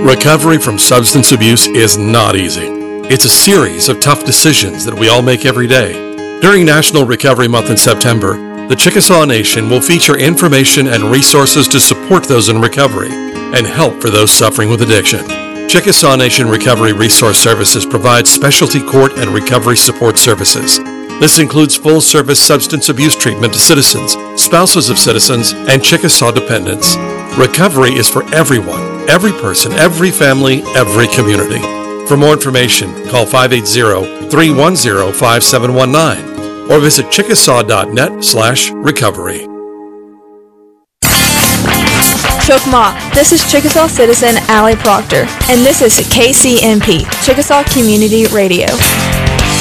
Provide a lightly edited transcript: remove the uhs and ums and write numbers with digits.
Recovery from substance abuse is not easy. It's a series of tough decisions that we all make every day. During National Recovery Month in September, the Chickasaw Nation will feature information and resources to support those in recovery and help for those suffering with addiction. Chickasaw Nation Recovery Resource Services provides specialty court and recovery support services. This includes full-service substance abuse treatment to citizens, spouses of citizens, and Chickasaw dependents. Recovery is for everyone, every person, every family, every community. For more information, call 580-310-5719 or visit chickasaw.net/recovery. Chokmah, this is Chickasaw citizen Allie Proctor, and this is KCMP, Chickasaw Community Radio.